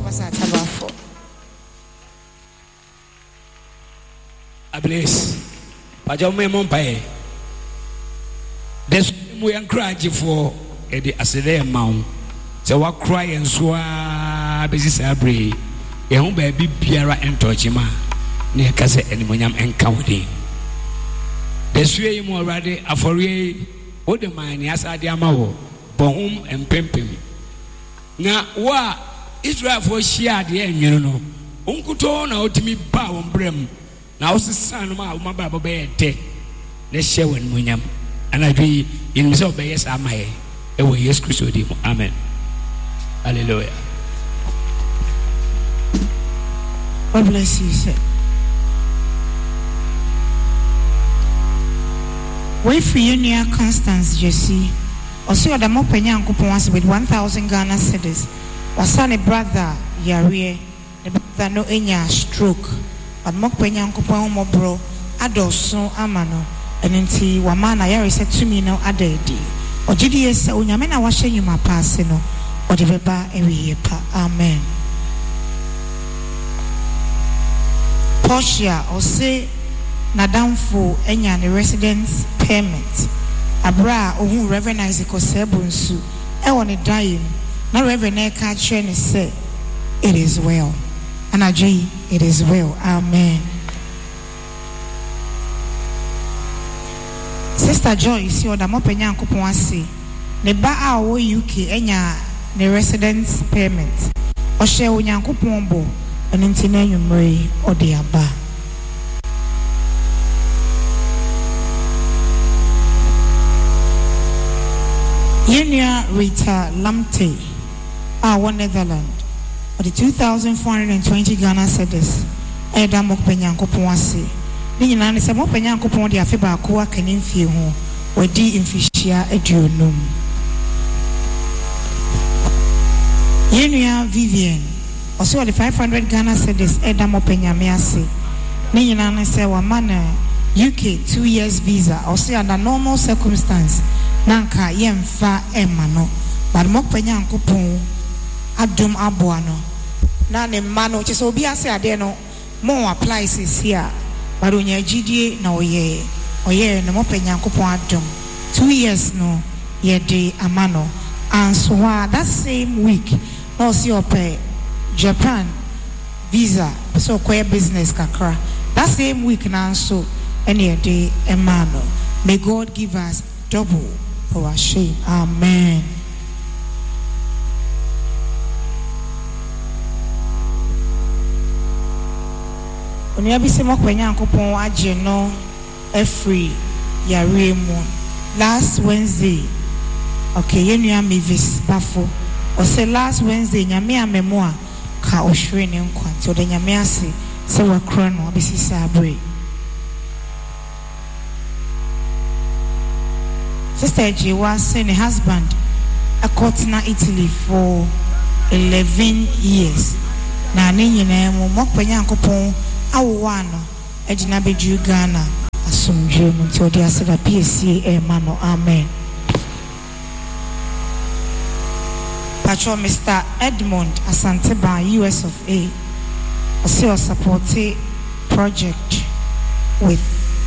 Pastor Tabafo. I bless. Pajame Mompae. There's we encourage for the Asede Mount. So what cry and swa business abri. A home baby Piera and Tojima. Near Casa and Monyam and County. The sway more ready afore what the mine as Adiamao, Bohum and Pimpim. Now, wa Israel for share the end, you know. Uncle Tona to me bow on brim. Now, the son of my Baba Bear dead. Let's share when Munyam. And I be in himself by yes, am I? Away, yes, Christodimo. Amen. Hallelujah. God bless you, sir. Wait for you near Constance, Jesse. Also, the Mopenya coupons with 1,000 Ghana cedis. Was son a brother, Yare, the brother no enya stroke. But Mopenya coupon mo bro, Adoso Amano, and inti Wamana Yare said to me no adedi. Or GDS, Unyamena washing you my passino, or the Beba every year. Amen. Portia, or say, Nadamfo enya ne residence permit abra ohun Reverend Isaac Osebunsu e won dying na Reverend Eka Chene say it is well and agree it is well. Amen. Sister Joyce yo da mopenya nkopon ase ne ba a wo UK enya ne residence permit o hye onyankopon bo enti na nwumre o de aba. Yenia Rita Lamte, our Netherlands, for the 2,420 Ghana cedis. Eda Mokpenya Kopwasi. Nina is a Mopenya Kopon de Afiba Koa Keninfi ho, where D infishia edunum. Yenia Vivian, also the 500 Ghana cedis. Eda Mopenya Measi. Nina is a Wamana UK 2 years visa, also under normal circumstance. Nanka yemfa emano but mokpenya nkopon adom aboano na ne mano che so obi ase ade no mo apply sis here but onya gidie na oye ne mokpenya nkopon adom 2 years no ye de amano and so that same week no see ope Japan visa so queer business kakra that same week na so any day emano. May God give us double for our shame. Amen. Oni abise mokwenya nkopon agye no every yare mu last Wednesday. Okay, yenua Mavis Bafo. O say last Wednesday nyame amemo a ka ohwere ne nkwa nti o de nyame ase se wakro no abisi sabre. Sister G was saying a husband a court na Italy for 11 years. Na ninyi na mo mokpenya nkopon awowano ejina bedu Ghana asumdwe mu nti odi aseda PSC mano. Amen. Patron Mr. Edmond Asanteba US of A also support a project with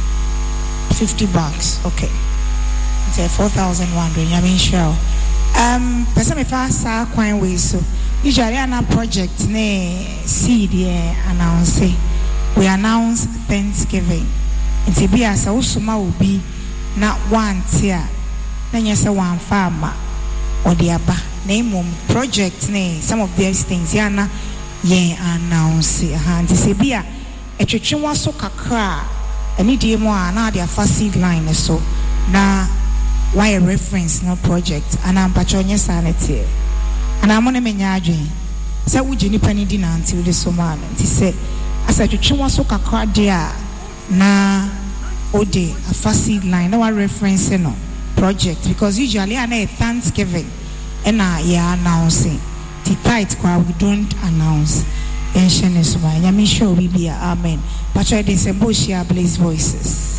$50. Okay. 4,100. I mean, sure. Person me fast quite way so. Usually, on a project ne seed announce. We announce Thanksgiving. It's be as usuma will be not one tier. Then you say one farmer or the aba. Name project ne some of these things. Yana ye announce. And it's be a church so kakra. Any day more na their first line so na. Why a reference no project and I'm patronia sanity and I'm on a menage. So would you need penny dinner until this woman? He said, as I to was so cardia na ode a first line, no reference no project because usually I know Thanksgiving and I announcing the tight we don't announce. Ancient is why I'm sure we be amen. But I did say Boshia Blaze voices.